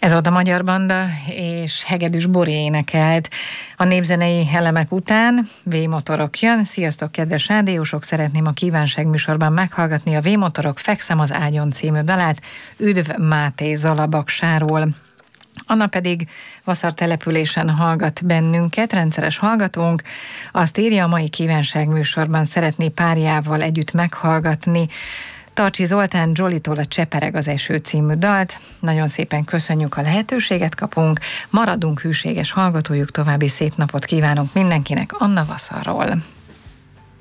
Ez volt a Magyar Banda, és Hegedűs Bori énekelt. A népzenei elemek után V-motorok jön. Sziasztok, kedves rádiósok! Szeretném a kívánság műsorban meghallgatni a V-motorok Fekszem az ágyon című dalát Üdv Máté Zalabaksáról. Anna pedig Vaszar településen hallgat bennünket, rendszeres hallgatónk. Azt írja, a mai kívánság műsorban szeretné párjával együtt meghallgatni Tarcsi Zoltán Zsolitól a Csepereg az eső című dalt. Nagyon szépen köszönjük, a lehetőséget kapunk. Maradunk hűséges hallgatójuk, további szép napot kívánunk mindenkinek, Anna Vaszarról.